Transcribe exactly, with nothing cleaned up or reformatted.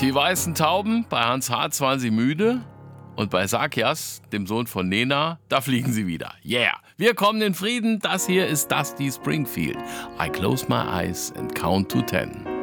Die weißen Tauben, bei Hans Hartz waren sie müde. Und bei Sakias, dem Sohn von Nena, da fliegen sie wieder. Yeah! Wir kommen in Frieden. Das hier ist Dusty Springfield. I close my eyes and count to ten.